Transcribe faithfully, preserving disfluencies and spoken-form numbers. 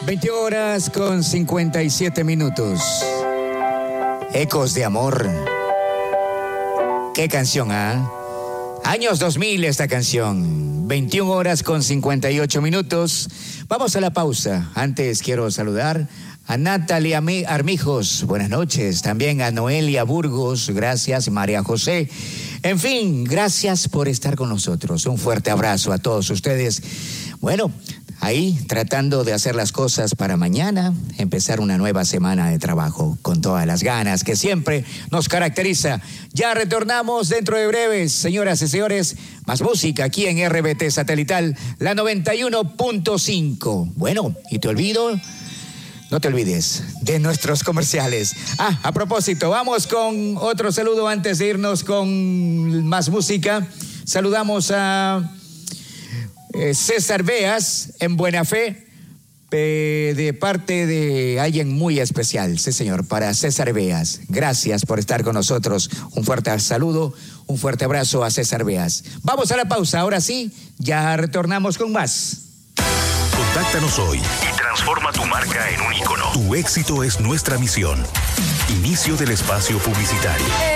veintiuna horas con cincuenta y siete minutos. Ecos de amor. ¿Qué canción, ah? Años dos mil esta canción. veintiuna horas con cincuenta y ocho minutos. Vamos a la pausa. Antes quiero saludar a Natalia Armijos, buenas noches. También a Noelia Burgos, gracias. María José. En fin, gracias por estar con nosotros. Un fuerte abrazo a todos ustedes. Bueno, ahí tratando de hacer las cosas para mañana, empezar una nueva semana de trabajo con todas las ganas que siempre nos caracteriza. Ya retornamos dentro de breves, señoras y señores. Más música aquí en R B T Satelital, la noventa y uno punto cinco. Bueno, y te olvido... No te olvides de nuestros comerciales. Ah, a propósito, vamos con otro saludo antes de irnos con más música. Saludamos a eh, César Beas en Buena Fe, eh, de parte de alguien muy especial. Sí, señor, para César Beas. Gracias por estar con nosotros. Un fuerte saludo, un fuerte abrazo a César Beas. Vamos a la pausa, ahora sí, ya retornamos con más. Contáctanos hoy y transforma tu marca en un ícono. Tu éxito es nuestra misión. Inicio del espacio publicitario.